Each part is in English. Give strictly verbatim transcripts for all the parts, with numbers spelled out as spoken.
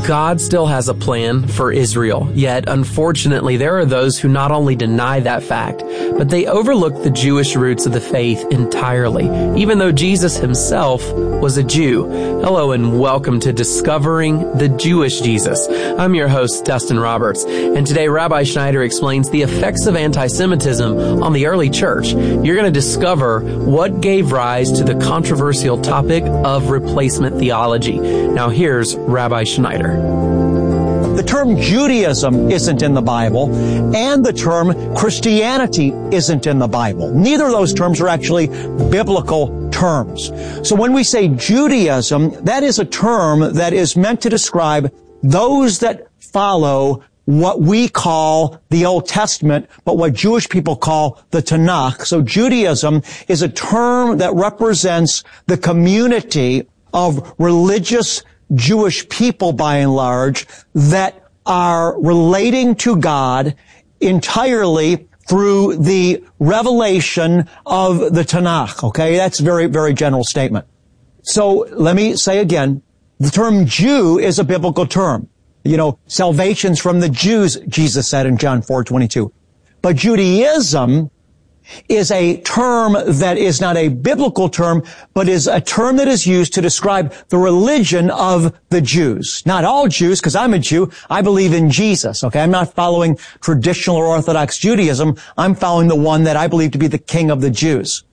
God still has a plan for Israel, yet unfortunately there are those who not only deny that fact, but they overlook the Jewish roots of the faith entirely, even though Jesus himself was a Jew. Hello and welcome to Discovering the Jewish Jesus. I'm your host, Dustin Roberts, and today Rabbi Schneider explains the effects of anti-Semitism on the early church. You're going to discover what gave rise to the controversial topic of replacement theology. Now here's Rabbi Schneider. The term Judaism isn't in the Bible, and the term Christianity isn't in the Bible. Neither of those terms are actually biblical terms. So when we say Judaism, that is a term that is meant to describe those that follow what we call the Old Testament, but what Jewish people call the Tanakh. So Judaism is a term that represents the community of religious Jewish people, by and large, that are relating to God entirely through the revelation of the Tanakh. Okay, that's a very, very general statement. So let me say again, the term Jew is a biblical term. You know, salvation's from the Jews, Jesus said in John four twenty-two. But Judaism is a term that is not a biblical term, but is a term that is used to describe the religion of the Jews. Not all Jews, because I'm a Jew. I believe in Jesus, okay? I'm not following traditional or Orthodox Judaism. I'm following the one that I believe to be the King of the Jews.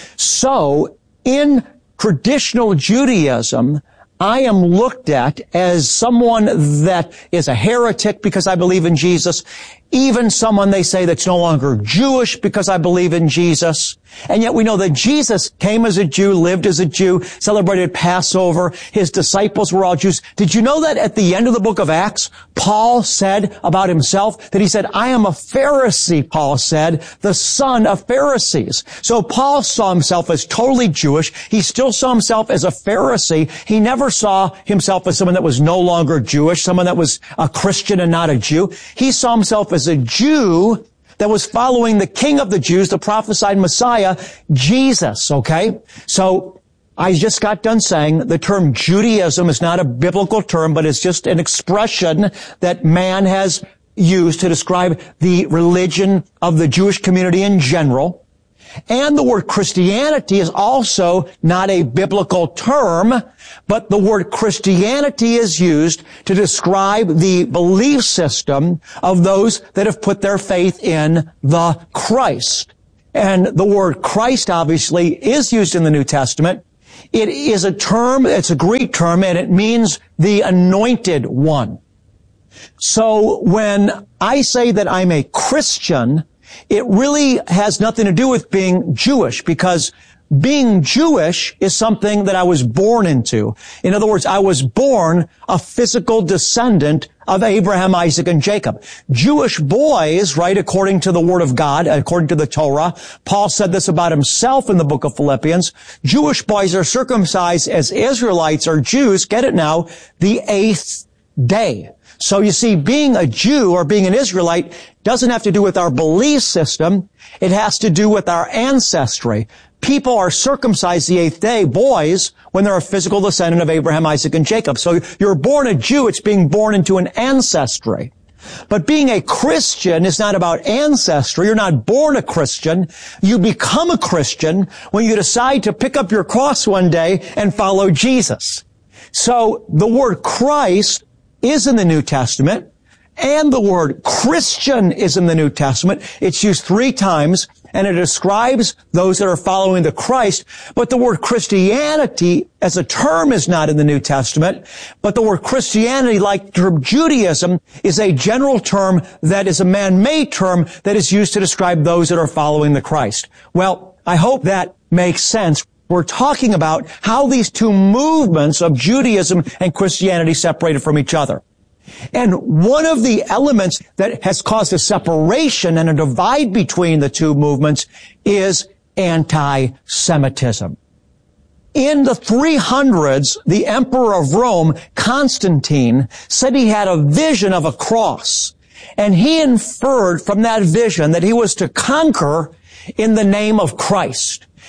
So, in traditional Judaism, I am looked at as someone that is a heretic because I believe in Jesus, even someone they say that's no longer Jewish because I believe in Jesus. And yet we know that Jesus came as a Jew, lived as a Jew, celebrated Passover. His disciples were all Jews. Did you know that at the end of the book of Acts, Paul said about himself that he said, I am a Pharisee, Paul said, the son of Pharisees. So Paul saw himself as totally Jewish. He still saw himself as a Pharisee. He never saw himself as someone that was no longer Jewish, someone that was a Christian and not a Jew. He saw himself as a Jew that was following the King of the Jews, the prophesied Messiah, Jesus, okay? So, I just got done saying the term Judaism is not a biblical term, but it's just an expression that man has used to describe the religion of the Jewish community in general. And the word Christianity is also not a biblical term, but the word Christianity is used to describe the belief system of those that have put their faith in the Christ. And the word Christ obviously is used in the New Testament. It is a term, it's a Greek term, and it means the anointed one. So when I say that I'm a Christian, it really has nothing to do with being Jewish, because being Jewish is something that I was born into. In other words, I was born a physical descendant of Abraham, Isaac, and Jacob. Jewish boys, right, according to the Word of God, according to the Torah, Paul said this about himself in the book of Philippians, Jewish boys are circumcised as Israelites or Jews, get it now, the eighth day. So you see, being a Jew or being an Israelite doesn't have to do with our belief system. It has to do with our ancestry. People are circumcised the eighth day, boys, when they're a physical descendant of Abraham, Isaac, and Jacob. So you're born a Jew, it's being born into an ancestry. But being a Christian is not about ancestry. You're not born a Christian. You become a Christian when you decide to pick up your cross one day and follow Jesus. So the word Christ is in the New Testament, and the word Christian is in the New Testament. It's used three times, and it describes those that are following the Christ. But the word Christianity as a term is not in the New Testament. But the word Christianity, like the term Judaism, is a general term that is a man-made term that is used to describe those that are following the Christ. Well, I hope that makes sense. We're talking about how these two movements of Judaism and Christianity separated from each other. And one of the elements that has caused a separation and a divide between the two movements is anti-Semitism. In the three hundreds, the Emperor of Rome, Constantine, said he had a vision of a cross. And he inferred from that vision that he was to conquer in the name of Christ.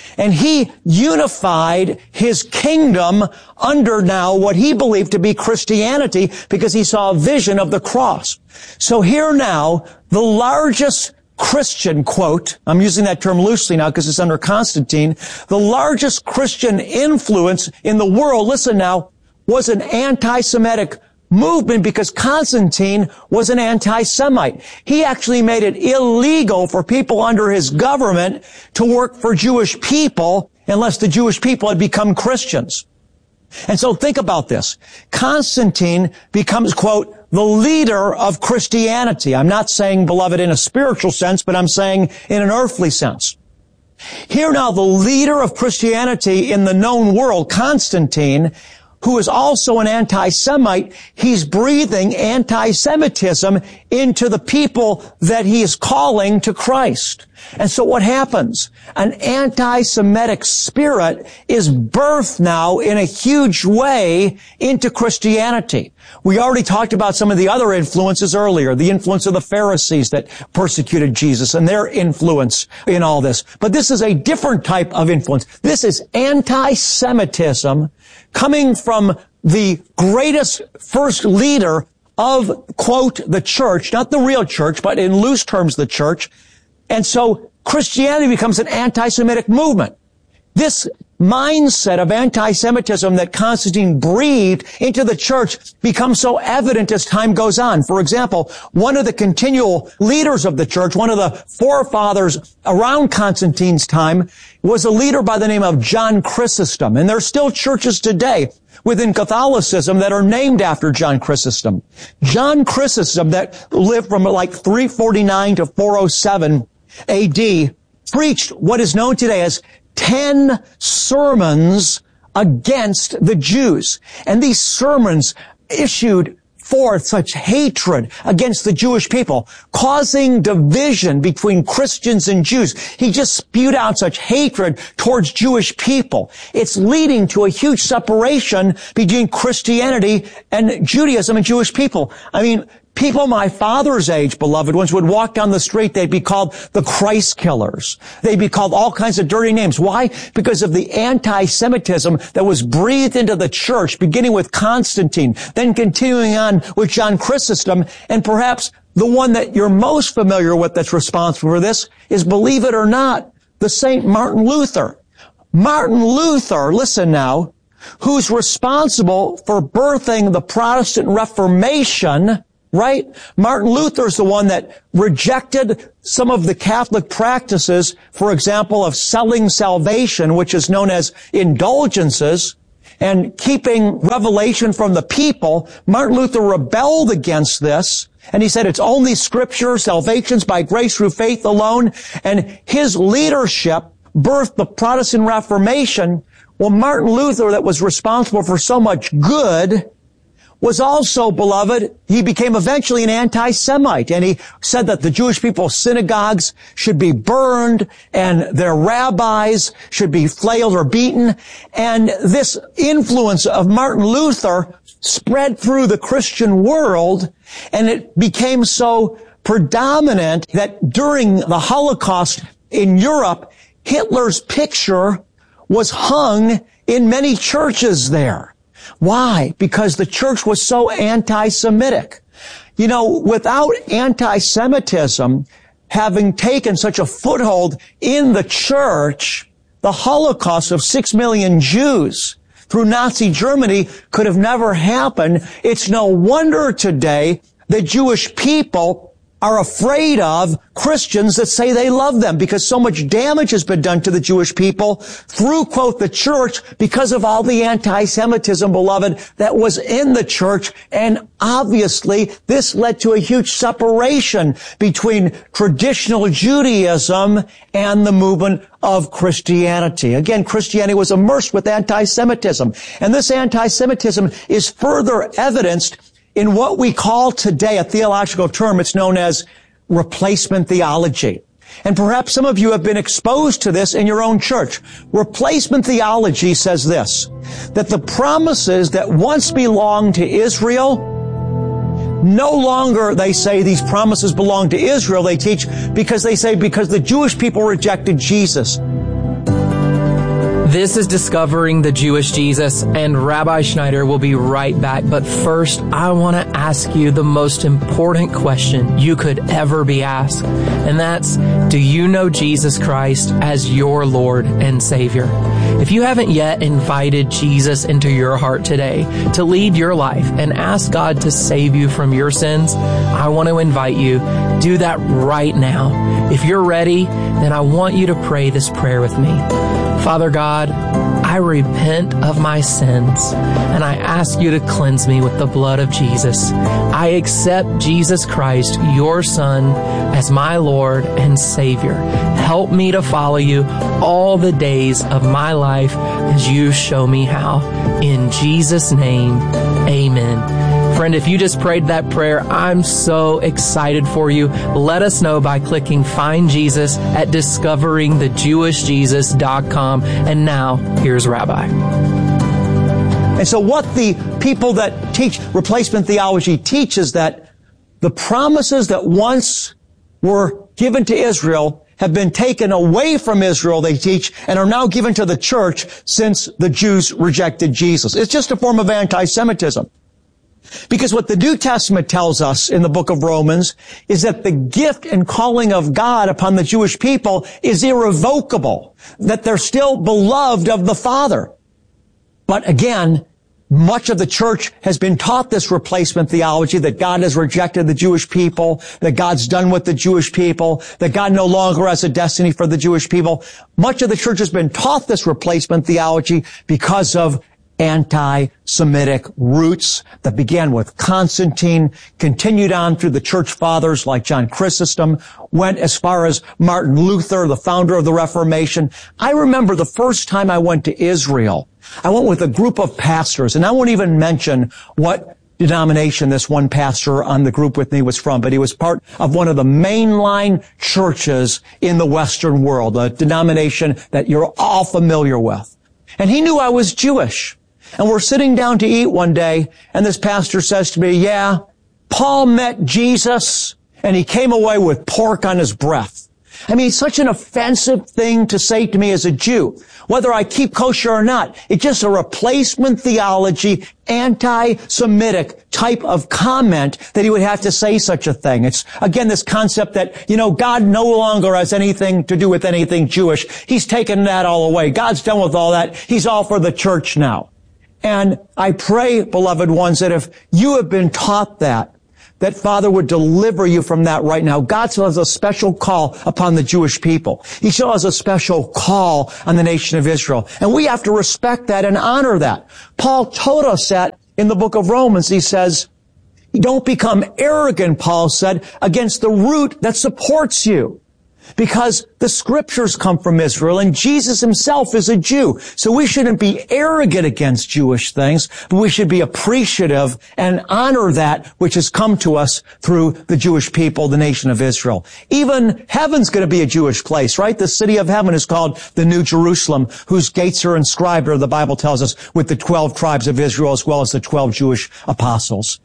And he unified his kingdom under now what he believed to be Christianity because he saw a vision of the cross. So here now, the largest Christian, quote, I'm using that term loosely now because it's under Constantine, the largest Christian influence in the world, listen now, was an anti-Semitic movement because Constantine was an anti-Semite. He actually made it illegal for people under his government to work for Jewish people unless the Jewish people had become Christians. And so think about this. Constantine becomes, quote, the leader of Christianity. I'm not saying, beloved, in a spiritual sense, but I'm saying in an earthly sense. Here now, the leader of Christianity in the known world, Constantine, who is also an anti-Semite, he's breathing anti-Semitism into the people that he is calling to Christ. And so what happens? An anti-Semitic spirit is birthed now in a huge way into Christianity. We already talked about some of the other influences earlier, the influence of the Pharisees that persecuted Jesus and their influence in all this. But this is a different type of influence. This is anti-Semitism coming from the greatest first leader of, quote, the church, not the real church, but in loose terms, the church. And so Christianity becomes an anti-Semitic movement. This mindset of anti-Semitism that Constantine breathed into the church becomes so evident as time goes on. For example, one of the continual leaders of the church, one of the forefathers around Constantine's time, was a leader by the name of John Chrysostom. And there are still churches today within Catholicism that are named after John Chrysostom. John Chrysostom, that lived from like three forty-nine to four oh seven A D, preached what is known today as ten sermons against the Jews. And these sermons issued forth such hatred against the Jewish people, causing division between Christians and Jews. He just spewed out such hatred towards Jewish people. It's leading to a huge separation between Christianity and Judaism and Jewish people. I mean, people my father's age, beloved ones, would walk down the street, they'd be called the Christ killers. They'd be called all kinds of dirty names. Why? Because of the anti-Semitism that was breathed into the church, beginning with Constantine, then continuing on with John Chrysostom, and perhaps the one that you're most familiar with that's responsible for this is, believe it or not, the Saint Martin Luther. Martin Luther, listen now, who's responsible for birthing the Protestant Reformation, right? Martin Luther is the one that rejected some of the Catholic practices, for example, of selling salvation, which is known as indulgences, and keeping revelation from the people. Martin Luther rebelled against this, and he said it's only Scripture, salvation's by grace through faith alone, and his leadership birthed the Protestant Reformation. Well, Martin Luther, that was responsible for so much good, was also, beloved, he became eventually an anti-Semite, and he said that the Jewish people's synagogues should be burned and their rabbis should be flailed or beaten. And this influence of Martin Luther spread through the Christian world, and it became so predominant that during the Holocaust in Europe, Hitler's picture was hung in many churches there. Why? Because the church was so anti-Semitic. You know, without anti-Semitism having taken such a foothold in the church, the Holocaust of six million Jews through Nazi Germany could have never happened. It's no wonder today the Jewish people are afraid of Christians that say they love them, because so much damage has been done to the Jewish people through, quote, the church, because of all the anti-Semitism, beloved, that was in the church. And obviously, this led to a huge separation between traditional Judaism and the movement of Christianity. Again, Christianity was immersed with anti-Semitism. And this anti-Semitism is further evidenced in what we call today a theological term. It's known as replacement theology. And perhaps some of you have been exposed to this in your own church. Replacement theology says this, that the promises that once belonged to Israel, no longer, they say, these promises belong to Israel, they teach, because they say because the Jewish people rejected Jesus. This is Discovering the Jewish Jesus, and Rabbi Schneider will be right back. But first, I want to ask you the most important question you could ever be asked, and that's, do you know Jesus Christ as your Lord and Savior? If you haven't yet invited Jesus into your heart today to lead your life and ask God to save you from your sins, I want to invite you, do that right now. If you're ready, then I want you to pray this prayer with me. Father God, I repent of my sins, and I ask you to cleanse me with the blood of Jesus. I accept Jesus Christ, your Son, as my Lord and Savior. Help me to follow you all the days of my life as you show me how. In Jesus' name, amen. Friend, if you just prayed that prayer, I'm so excited for you. Let us know by clicking Find Jesus at discovering the jewish jesus dot com. And now, here's Rabbi. And so what the people that teach replacement theology teach is that the promises that once were given to Israel have been taken away from Israel, they teach, and are now given to the church since the Jews rejected Jesus. It's just a form of anti-Semitism. Because what the New Testament tells us in the book of Romans is that the gift and calling of God upon the Jewish people is irrevocable, that they're still beloved of the Father. But again, much of the church has been taught this replacement theology, that God has rejected the Jewish people, that God's done with the Jewish people, that God no longer has a destiny for the Jewish people. Much of the church has been taught this replacement theology because of anti-Semitic roots that began with Constantine, continued on through the church fathers like John Chrysostom, went as far as Martin Luther, the founder of the Reformation. I remember the first time I went to Israel, I went with a group of pastors, and I won't even mention what denomination this one pastor on the group with me was from, but he was part of one of the mainline churches in the Western world, a denomination that you're all familiar with. And he knew I was Jewish. And we're sitting down to eat one day, and this pastor says to me, yeah, Paul met Jesus, and he came away with pork on his breath. I mean, it's such an offensive thing to say to me as a Jew, whether I keep kosher or not. It's just a replacement theology, anti-Semitic type of comment that he would have to say such a thing. It's, again, this concept that, you know, God no longer has anything to do with anything Jewish. He's taken that all away. God's done with all that. He's all for the church now. And I pray, beloved ones, that if you have been taught that, that Father would deliver you from that right now. God still has a special call upon the Jewish people. He still has a special call on the nation of Israel. And we have to respect that and honor that. Paul told us that in the book of Romans. He says, don't become arrogant, Paul said, against the root that supports you. Because the scriptures come from Israel, and Jesus himself is a Jew. So we shouldn't be arrogant against Jewish things, but we should be appreciative and honor that which has come to us through the Jewish people, the nation of Israel. Even heaven's going to be a Jewish place, right? The city of heaven is called the New Jerusalem, whose gates are inscribed, or the Bible tells us, with the twelve tribes of Israel as well as the twelve Jewish apostles.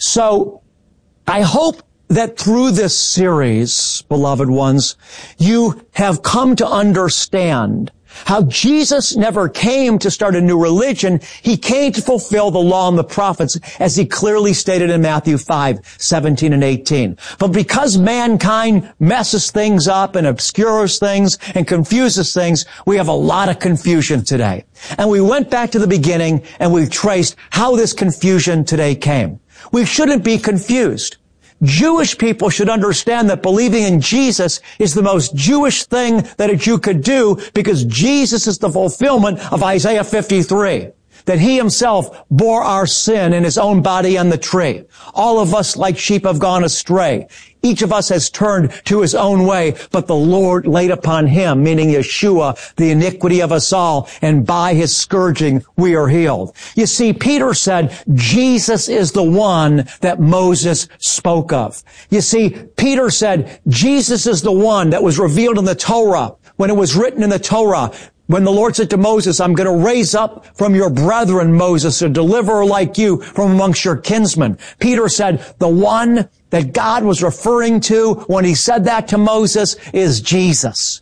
So I hope that through this series, beloved ones, you have come to understand how Jesus never came to start a new religion. He came to fulfill the law and the prophets, as he clearly stated in Matthew five, seventeen and eighteen. But because mankind messes things up and obscures things and confuses things, we have a lot of confusion today. And we went back to the beginning and we traced how this confusion today came. We shouldn't be confused. Jewish people should understand that believing in Jesus is the most Jewish thing that a Jew could do, because Jesus is the fulfillment of Isaiah fifty-three. That he himself bore our sin in his own body on the tree. All of us like sheep have gone astray. Each of us has turned to his own way, but the Lord laid upon him, meaning Yeshua, the iniquity of us all, and by his scourging we are healed. You see, Peter said, Jesus is the one that Moses spoke of. You see, Peter said, Jesus is the one that was revealed in the Torah, when it was written in the Torah. When the Lord said to Moses, I'm going to raise up from your brethren, Moses, a deliverer like you from amongst your kinsmen. Peter said, the one that God was referring to when he said that to Moses is Jesus.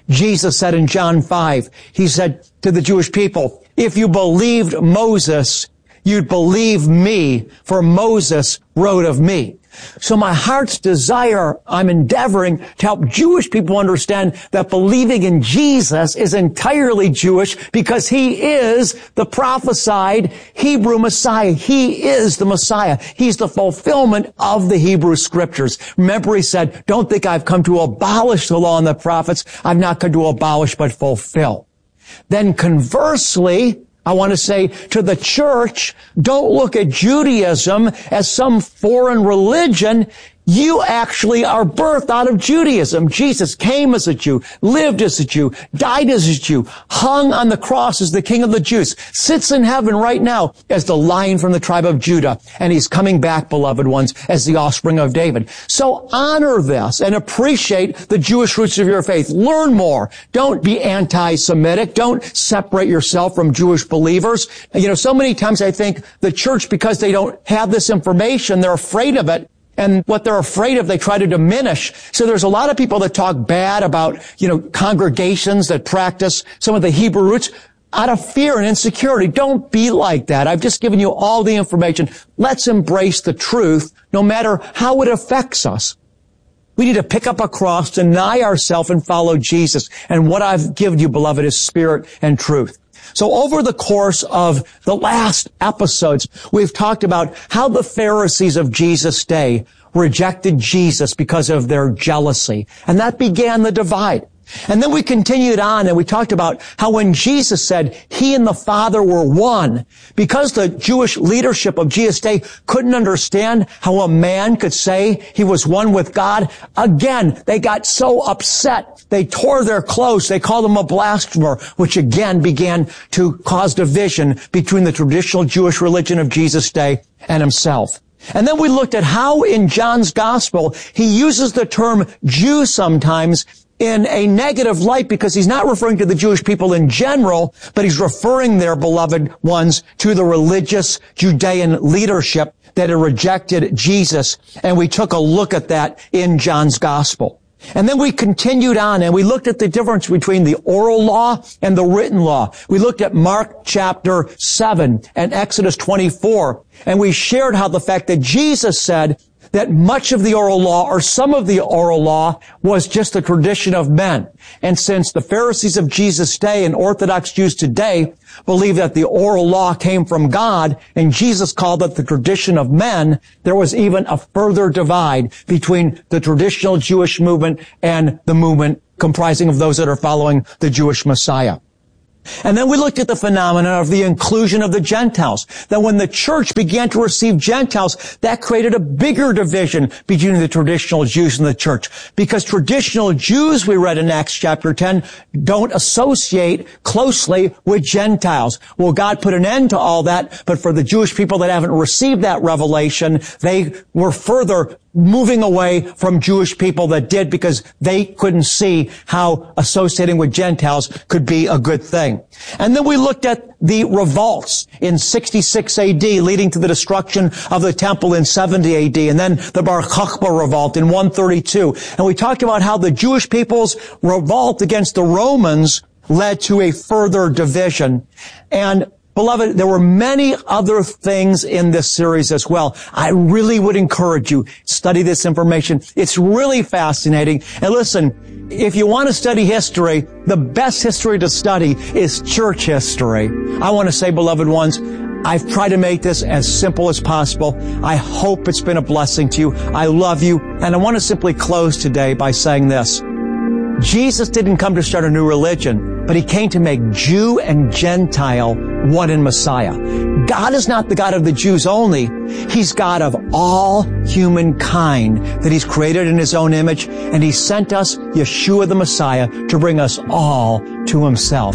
Jesus said in John five, he said to the Jewish people, if you believed Moses, you'd believe me, for Moses wrote of me. So my heart's desire, I'm endeavoring to help Jewish people understand that believing in Jesus is entirely Jewish because he is the prophesied Hebrew Messiah. He is the Messiah. He's the fulfillment of the Hebrew Scriptures. Remember, he said, don't think I've come to abolish the law and the prophets. I've not come to abolish but fulfill. Then conversely, I want to say to the church, don't look at Judaism as some foreign religion. You actually are birthed out of Judaism. Jesus came as a Jew, lived as a Jew, died as a Jew, hung on the cross as the King of the Jews, sits in heaven right now as the Lion from the tribe of Judah, and he's coming back, beloved ones, as the offspring of David. So honor this and appreciate the Jewish roots of your faith. Learn more. Don't be anti-Semitic. Don't separate yourself from Jewish believers. You know, so many times I think the church, because they don't have this information, they're afraid of it. And what they're afraid of, they try to diminish. So there's a lot of people that talk bad about, you know, congregations that practice some of the Hebrew roots out of fear and insecurity. Don't be like that. I've just given you all the information. Let's embrace the truth, no matter how it affects us. We need to pick up a cross, deny ourselves, and follow Jesus. And what I've given you, beloved, is spirit and truth. So over the course of the last episodes, we've talked about how the Pharisees of Jesus' day rejected Jesus because of their jealousy. And that began the divide. And then we continued on and we talked about how when Jesus said he and the Father were one, because the Jewish leadership of Jesus' day couldn't understand how a man could say he was one with God, again, they got so upset. They tore their clothes. They called him a blasphemer, which again began to cause division between the traditional Jewish religion of Jesus' day and himself. And then we looked at how in John's gospel he uses the term Jew sometimes in a negative light because he's not referring to the Jewish people in general, but he's referring their beloved ones to the religious Judean leadership that had rejected Jesus. And we took a look at that in John's gospel. And then we continued on and we looked at the difference between the oral law and the written law. We looked at Mark chapter seven and Exodus twenty-four. And we shared how the fact that Jesus said that much of the oral law or some of the oral law was just the tradition of men. And since the Pharisees of Jesus' day and Orthodox Jews today believe that the oral law came from God and Jesus called it the tradition of men, there was even a further divide between the traditional Jewish movement and the movement comprising of those that are following the Jewish Messiah. And then we looked at the phenomenon of the inclusion of the Gentiles. That when the church began to receive Gentiles, that created a bigger division between the traditional Jews and the church. Because traditional Jews, we read in Acts chapter ten, don't associate closely with Gentiles. Well, God put an end to all that, but for the Jewish people that haven't received that revelation, they were further moving away from Jewish people that did because they couldn't see how associating with Gentiles could be a good thing. And then we looked at the revolts in sixty-six A D leading to the destruction of the temple in seventy A D and then the Bar Kokhba revolt in one thirty-two. And we talked about how the Jewish people's revolt against the Romans led to a further division. And beloved, there were many other things in this series as well. I really would encourage you, study this information. It's really fascinating. And listen, if you want to study history, the best history to study is church history. I want to say, beloved ones, I've tried to make this as simple as possible. I hope it's been a blessing to you. I love you. And I want to simply close today by saying this. Jesus didn't come to start a new religion, but he came to make Jew and Gentile one in Messiah. God is not the God of the Jews only. He's God of all humankind that he's created in his own image, and he sent us, Yeshua the Messiah, to bring us all to himself.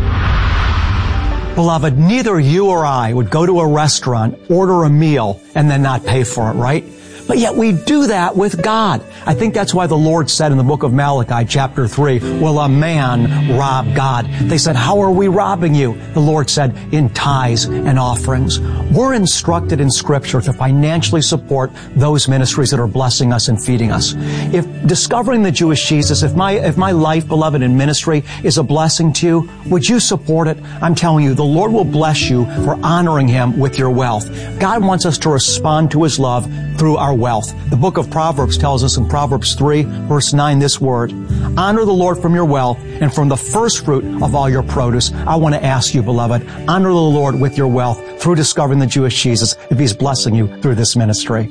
Beloved, neither you or I would go to a restaurant, order a meal, and then not pay for it, right? But yet we do that with God. I think that's why the Lord said in the book of Malachi, chapter three, will a man rob God? They said, how are we robbing you? The Lord said, in tithes and offerings. We're instructed in Scripture to financially support those ministries that are blessing us and feeding us. If discovering the Jewish Jesus, if my, if my life, beloved, in ministry is a blessing to you, would you support it? I'm telling you, the Lord will bless you for honoring Him with your wealth. God wants us to respond to His love through our wealth. The book of Proverbs tells us in Proverbs three, verse nine, this word, honor the Lord from your wealth and from the first fruit of all your produce. I want to ask you, beloved, honor the Lord with your wealth through discovering the Jewish Jesus if He's blessing you through this ministry.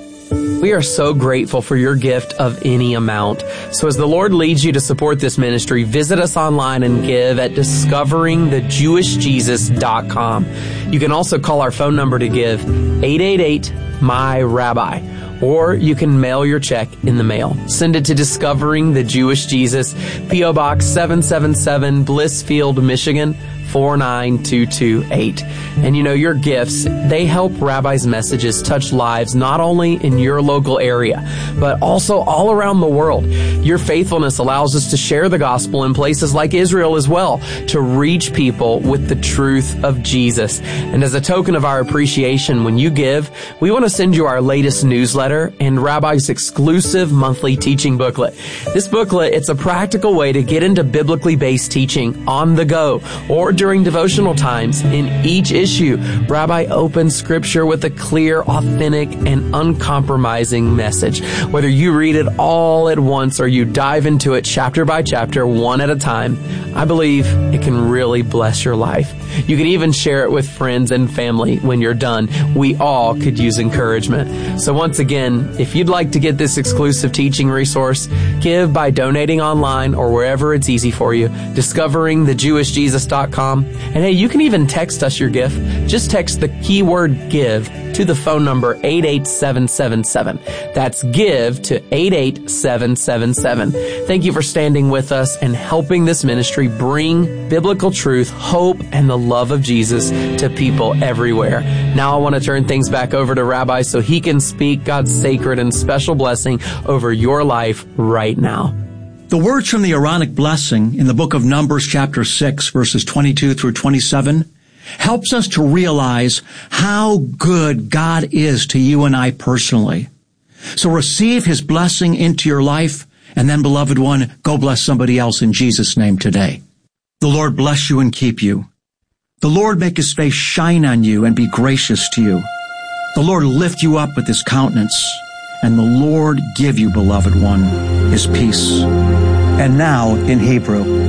We are so grateful for your gift of any amount. So as the Lord leads you to support this ministry, visit us online and give at discovering the jewish jesus dot com. You can also call our phone number to give, eight eight eight, M Y rabbi, or you can mail your check in the mail. Send it to Discovering the Jewish Jesus, P O Box seven seven seven, Blissfield, Michigan, four nine two two eight. And you know, your gifts, they help Rabbi's messages touch lives not only in your local area, but also all around the world. Your faithfulness allows us to share the gospel in places like Israel as well, to reach people with the truth of Jesus. And as a token of our appreciation, when you give, we want to send you our latest newsletter and Rabbi's exclusive monthly teaching booklet. This booklet, it's a practical way to get into biblically based teaching on the go or during devotional times. In each issue, Rabbi opens Scripture with a clear, authentic, and uncompromising message. Whether you read it all at once or you dive into it chapter by chapter, one at a time, I believe it can really bless your life. You can even share it with friends and family when you're done. We all could use encouragement. So once again, if you'd like to get this exclusive teaching resource, give by donating online or wherever it's easy for you, discovering the jewish jesus dot com. And hey, you can even text us your gift. Just text the keyword give to the phone number eight eight seven seven seven. That's give to eight eight seven seven seven. Thank you for standing with us and helping this ministry bring biblical truth, hope, and the love of Jesus to people everywhere. Now I want to turn things back over to Rabbi so he can speak God's sacred and special blessing over your life right now. The words from the Aaronic blessing in the book of Numbers chapter six, verses twenty-two through twenty-seven, helps us to realize how good God is to you and I personally. So receive His blessing into your life, and then, beloved one, go bless somebody else in Jesus' name today. The Lord bless you and keep you. The Lord make His face shine on you and be gracious to you. The Lord lift you up with His countenance, and the Lord give you, beloved one, His peace. And now, in Hebrew,